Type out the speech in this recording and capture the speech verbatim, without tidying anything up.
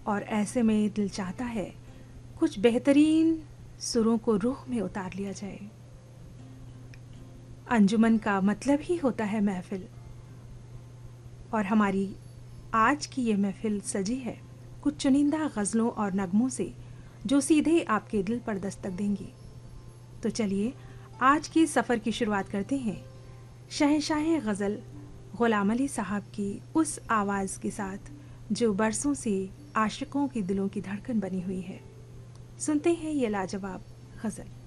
और ऐसे में दिल चाहता है कुछ बेहतरीन सुरों को रूह में उतार लिया जाए। अंजुमन का मतलब ही होता है महफिल, और हमारी आज की ये महफिल सजी है कुछ चुनिंदा गज़लों और नगमों से जो सीधे आपके दिल पर दस्तक देंगी। तो चलिए आज के सफ़र की शुरुआत करते हैं शहंशाह गज़ल ग़ुलाम अली साहब की उस आवाज़ के साथ जो बरसों से आशिकों के दिलों की धड़कन बनी हुई है। सुनते हैं ये लाजवाब गज़ल।